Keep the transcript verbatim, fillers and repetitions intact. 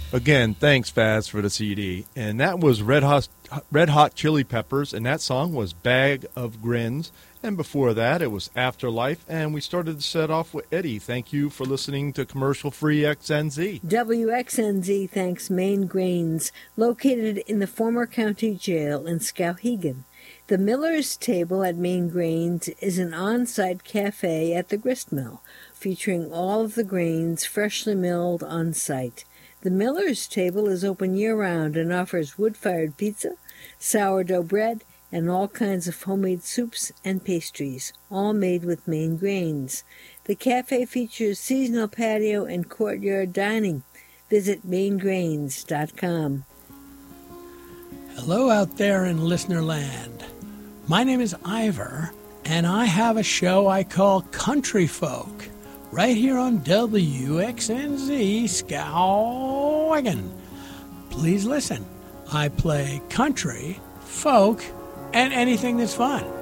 Again, thanks, Faz, for the C D. And that was Red Hot, Red Hot Chili Peppers, and that song was Bag of Grins. And before that, it was Afterlife, and we started the set off with Eddie. Thank you for listening to Commercial Free X N Z. W X N Z thanks Maine Grains, located in the former county jail in Skowhegan. The Miller's Table at Maine Grains is an on-site cafe at the grist mill, featuring all of the grains freshly milled on-site. The Miller's Table is open year-round and offers wood-fired pizza, sourdough bread, and all kinds of homemade soups and pastries, all made with Maine grains. The cafe features seasonal patio and courtyard dining. Visit maine grains dot com. Hello out there in listener land. My name is Ivor, and I have a show I call Country Folk, right here on W X N Z Skowhegan. Please listen. I play country, folk, and anything that's fun.